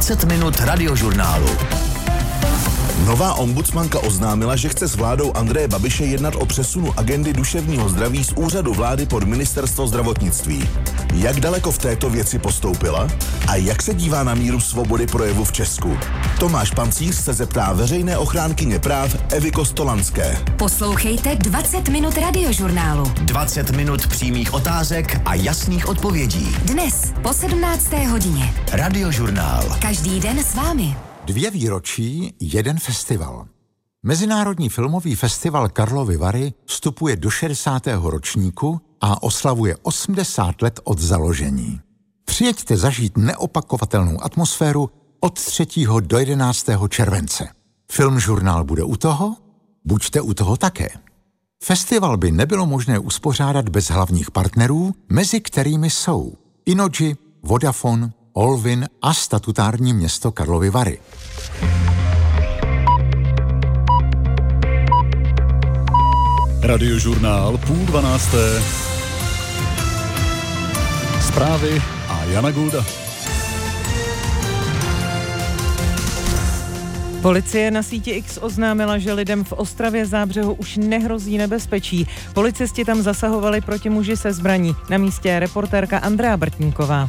20 minut radiožurnálu. Nová ombudsmanka oznámila, že chce s vládou Andreje Babiše jednat o přesunu agendy duševního zdraví z úřadu vlády pod ministerstvo zdravotnictví. Jak daleko v této věci postoupila a jak se dívá na míru svobody projevu v Česku? Tomáš Pancíř se zeptá veřejné ochránkyně práv Evy Kostolanské. Poslouchejte 20 minut radiožurnálu. 20 minut přímých otázek a jasných odpovědí. Dnes po 17. hodině. Radiožurnál. Každý den s vámi. 2 výročí, 1 festival. Mezinárodní filmový festival Karlovy Vary vstupuje do 60. ročníku a oslavuje 80 let od založení. Přijeďte zažít neopakovatelnou atmosféru od 3. do 11. července. Filmžurnál bude u toho? Buďte u toho také. Festival by nebylo možné uspořádat bez hlavních partnerů, mezi kterými jsou Innogy, Vodafone, Olvin a statutární město Karlovy Vary. Radiožurnál 11:30. Zprávy a Jana Gulda. Policie na síti X oznámila, že lidem v Ostravě Zábřehu už nehrozí nebezpečí. Policisti tam zasahovali proti muži se zbraní. Na místě je reportérka Andrea Brtníková.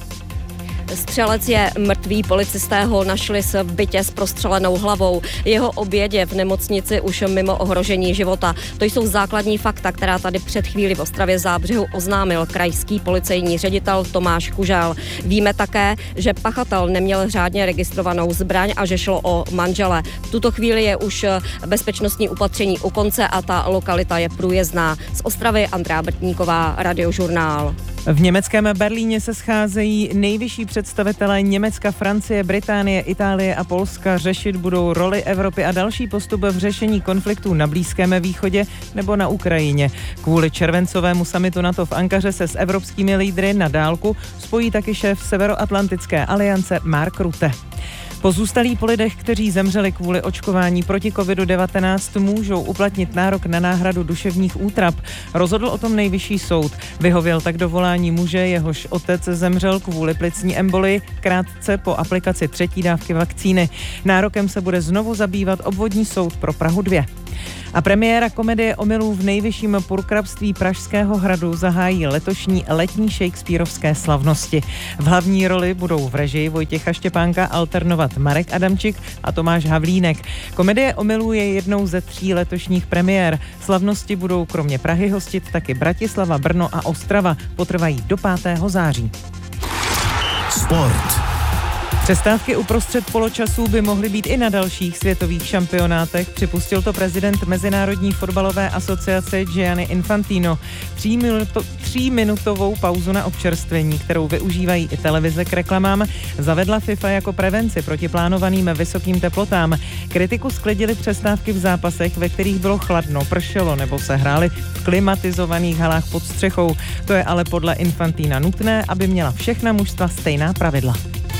Střelec je mrtvý, policisté ho našli v bytě s prostřelenou hlavou. Jeho oběť je v nemocnici už mimo ohrožení života. To jsou základní fakta, která tady před chvíli v Ostravě Zábřehu oznámil krajský policejní ředitel Tomáš Kužel. Víme také, že pachatel neměl řádně registrovanou zbraň a že šlo o manžele. V tuto chvíli je už bezpečnostní opatření u konce a ta lokalita je průjezdná. Z Ostravy Andrea Brtníková, Radiožurnál. V německém Berlíně se scházejí nejvyšší představitelé Německa, Francie, Británie, Itálie a Polska. Řešit budou roli Evropy a další postup v řešení konfliktů na Blízkém východě nebo na Ukrajině. Kvůli červencovému summitu NATO v Ankaře se s evropskými lídry na dálku spojí taky šéf Severoatlantické aliance Mark Rutte. Pozůstalí po lidech, kteří zemřeli kvůli očkování proti COVID-19, můžou uplatnit nárok na náhradu duševních útrap. Rozhodl o tom nejvyšší soud. Vyhověl tak dovolání muže, jehož otec zemřel kvůli plicní embolii krátce po aplikaci 3. dávky vakcíny. Nárokem se bude znovu zabývat obvodní soud pro Prahu 2. A premiéra komedie Omylů v nejvyšším purkrabství Pražského hradu zahájí letošní letní shakespearovské slavnosti. V hlavní roli budou v režii Vojtěcha Štěpánka alternovat Marek Adamčik a Tomáš Havlínek. Komedie Omylů je jednou ze 3 letošních premiér. Slavnosti budou kromě Prahy hostit taky Bratislava, Brno a Ostrava. Potrvají do 5. září. Sport. Přestávky uprostřed poločasů by mohly být i na dalších světových šampionátech, připustil to prezident Mezinárodní fotbalové asociace Gianni Infantino. 3minutovou pauzu na občerstvení, kterou využívají i televize k reklamám, zavedla FIFA jako prevenci proti plánovaným vysokým teplotám. Kritiku sklidily přestávky v zápasech, ve kterých bylo chladno, pršelo nebo se hrály v klimatizovaných halách pod střechou. To je ale podle Infantina nutné, aby měla všechna mužstva stejná pravidla.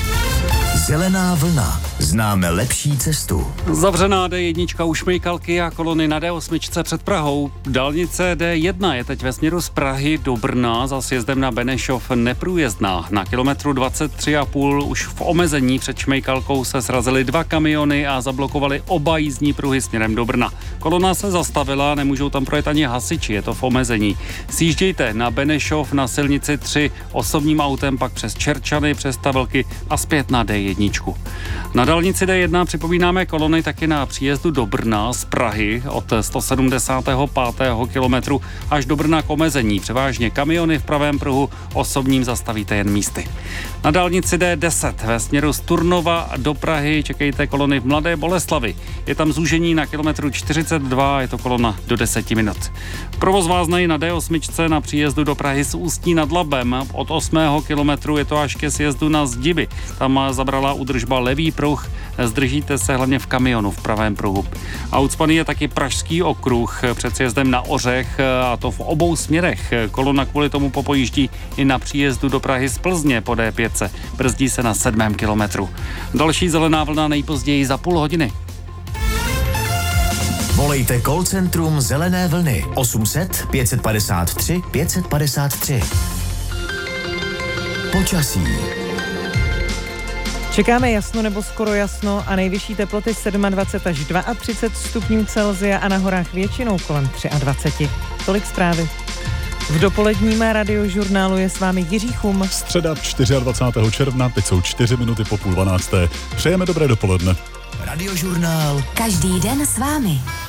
Zelená vlna. Známe lepší cestu. Zavřená D1 u Šmejkalky a kolony na D8 před Prahou. Dálnice D1 je teď ve směru z Prahy do Brna za sjezdem na Benešov neprůjezdná. Na kilometru 23,5 už v omezení před Šmejkalkou se srazily 2 kamiony a zablokovaly oba jízdní pruhy směrem do Brna. Kolona se zastavila, nemůžou tam projet ani hasiči, je to v omezení. Sjíždějte na Benešov na silnici 3 osobním autem, pak přes Čerčany, přes Tavelky a zpět na D1. Na dálnici D1 připomínáme kolony taky na příjezdu do Brna z Prahy od 175. kilometru až do Brna k omezení. Převážně kamiony v pravém pruhu, osobním zastavíte jen místy. Na dálnici D10 ve směru z Turnova do Prahy čekejte kolony v Mladé Boleslavi. Je tam zúžení na kilometru 42, je to kolona do 10 minut. Provoz váznej na D8 na příjezdu do Prahy z Ústí nad Labem. Od 8. kilometru je to až ke sjezdu na Zdiby. Tam zabrala údržba levý pruh, zdržíte se hlavně v kamionu v pravém pruhu. A ucpaný je taky Pražský okruh před sjezdem na Ořech, a to v obou směrech. Kolona kvůli tomu popojíždí i na příjezdu do Prahy z Plzně po D5. Brzdí se na 7. kilometru. Další zelená vlna nejpozději za půl hodiny. Volejte call centrum Zelené vlny 800 553 553. Počasí. Čekáme jasno nebo skoro jasno a nejvyšší teploty 27 až 32 stupňů Celsia a na horách většinou kolem 23. Tolik zprávy. V dopoledním radiožurnálu je s vámi Jiří Chum. Středa 24. června, teď jsou 4 minuty po 11:30. Přejeme dobré dopoledne. Radiožurnál. Každý den s vámi.